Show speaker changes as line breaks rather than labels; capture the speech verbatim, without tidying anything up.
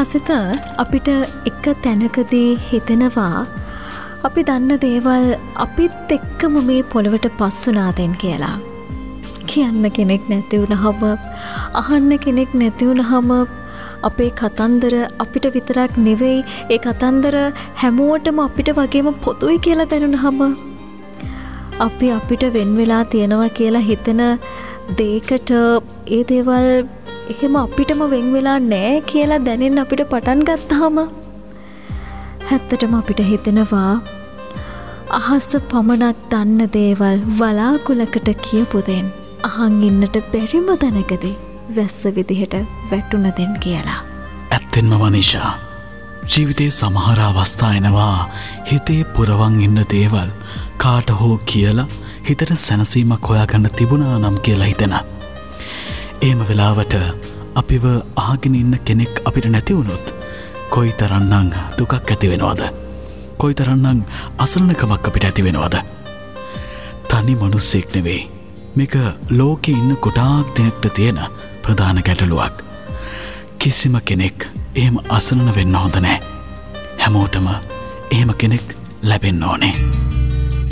හසිත අපිට එක තැනකදී හිතෙනවා අපි දන්න දේවල් අපිත් එක්කම මේ පොළවට පස්සුනාදෙන් කියලා. කියන්න කෙනෙක් නැති වුණහම, අහන්න කෙනෙක් නැති වුණහම අපේ කතන්දර අපිට විතරක් නෙවෙයි, ඒ කතන්දර හැමෝටම අපිට වගේම පොදුයි කියලා දැනුණහම, අපි අපිට වෙන් වෙලා තියෙනවා කියලා හිතන දෙයකට ඒ දේවල් එහෙම අපිටම වෙන් වෙලා නැහැ කියලා දැනෙන්න අපිට පටන් ගත්තාම ඇත්තටම අපිට හිතෙනවා අහස පමණක් දන්න දේවල් වලාකුලකට කියපු දෙන් අහන් ඉන්නට බැරිම තැනකදී වැස්ස විදිහට වැටුණ දෙන් කියලා.
ඇත්තෙන්ම මනීෂා, ජීවිතේ සමහර අවස්ථා එනවා හිතේ පුරවන් ඉන්න දේවල් කාට හෝ කියලා හිතට සැනසීමක් හොයාගන්න තිබුණා නම් කියලා හිතෙන. එහෙම වෙලාවට අපිව අහගෙන ඉන්න කෙනෙක් අපිට නැති වුණොත් කොයි තරම්නම් දුකක් ඇති වෙනවද? කොයි තරම්නම් අසරණකමක් අපිට ඇති වෙනවද? තනි මිනිස්සෙක් නෙවෙයි. මේක ලෝකේ ඉන්න ගොඩාක් දෙනෙක්ට තියෙන ප්‍රධාන ගැටලුවක්. කිසිම කෙනෙක් එහෙම අසරණ වෙන්න හොඳ නැහැ. හැමෝටම එහෙම කෙනෙක් ලැබෙන්න ඕනේ.